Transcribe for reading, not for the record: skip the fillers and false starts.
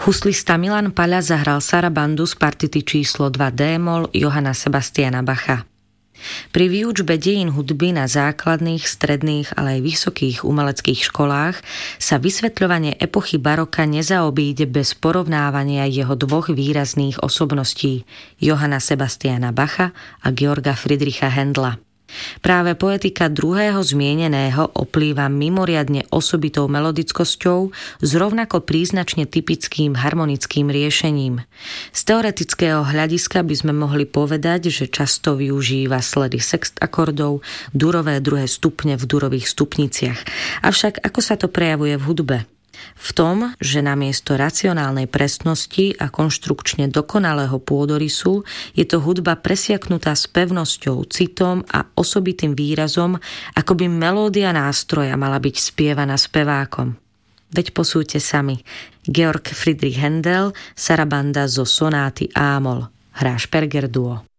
Huslista Milan Paľa zahral sarabandu z partity číslo 2 D-moll Johanna Sebastiana Bacha. Pri výučbe dejín hudby na základných, stredných, ale aj vysokých umeleckých školách sa vysvetľovanie epochy baroka nezaobíde bez porovnávania jeho dvoch výrazných osobností, Johanna Sebastiana Bacha a Georga Friedricha Händla. Práve poetika druhého zmieneného oplýva mimoriadne osobitou melodickosťou s rovnako príznačne typickým harmonickým riešením. Z teoretického hľadiska by sme mohli povedať, že často využíva sledy sext akordov, durové druhé stupne v durových stupniciach. Avšak ako sa to prejavuje v hudbe? V tom, že namiesto racionálnej presnosti a konštrukčne dokonalého pôdorysu je to hudba presiaknutá s pevnosťou, citom a osobitým výrazom, ako by melódia nástroja mala byť spievaná spevákom. Veď posúďte sami. Georg Friedrich Händel, sarabanda zo sonáty A-moll. Hrá Sperger Duo.